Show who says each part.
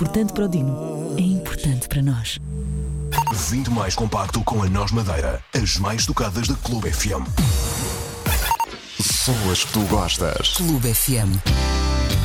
Speaker 1: Importante para o Dino, é importante para nós.
Speaker 2: 20 mais compacto com a Nós Madeira. As mais tocadas da Clube FM.
Speaker 3: Só as que tu gostas.
Speaker 1: Clube FM.